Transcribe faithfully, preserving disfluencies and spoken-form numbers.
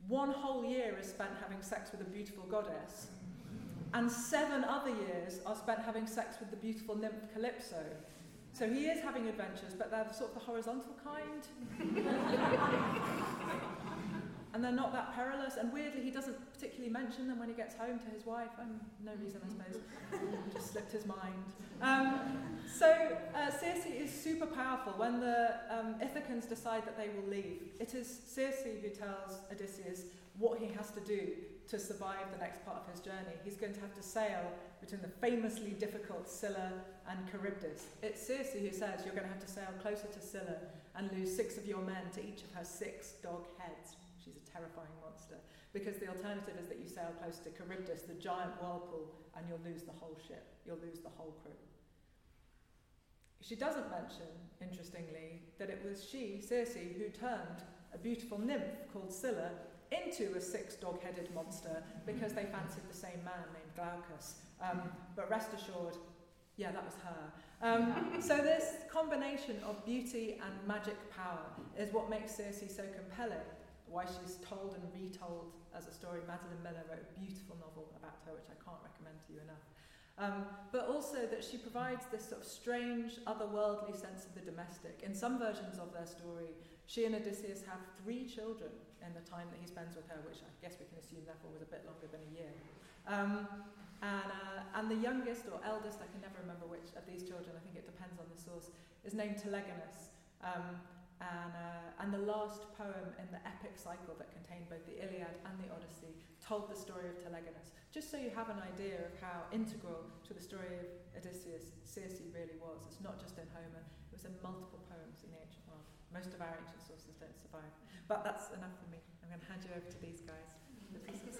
one whole year is spent having sex with a beautiful goddess, and seven other years are spent having sex with the beautiful nymph Calypso. So he is having adventures, but they're sort of the horizontal kind. And they're not that perilous. And weirdly, he doesn't particularly mention them when he gets home to his wife. Um, no reason, I suppose. Just slipped his mind. Um, so uh, Circe is super powerful. When the um, Ithacans decide that they will leave, it is Circe who tells Odysseus what he has to do to survive the next part of his journey. He's going to have to sail between the famously difficult Scylla and Charybdis. It's Circe who says you're going to have to sail closer to Scylla and lose six of your men to each of her six dog heads. She's a terrifying monster. Because the alternative is that you sail close to Charybdis, the giant whirlpool, and you'll lose the whole ship. You'll lose the whole crew. She doesn't mention, interestingly, that it was she, Circe, who turned a beautiful nymph called Scylla into a six-dog-headed monster because they fancied the same man named Glaucus. Um, but rest assured, yeah, that was her. Um, so this combination of beauty and magic power is what makes Circe so compelling, why she's told and retold as a story. Madeline Miller wrote a beautiful novel about her, which I can't recommend to you enough. Um, but also that she provides this sort of strange, otherworldly sense of the domestic. In some versions of their story, she and Odysseus have three children in the time that he spends with her, which I guess we can assume therefore was a bit longer than a year. Um, and, uh, and the youngest or eldest, I can never remember which of these children, I think it depends on the source, is named Telegonus. Um, and, uh, and the last poem in the epic cycle that contained both the Iliad and the Odyssey told the story of Telegonus, just so you have an idea of how integral to the story of Odysseus Circe really was. It's not just in Homer, it was in multiple poems in the ancient world. Most of our ancient sources don't survive. But that's enough for me. I'm going to hand you over to these guys.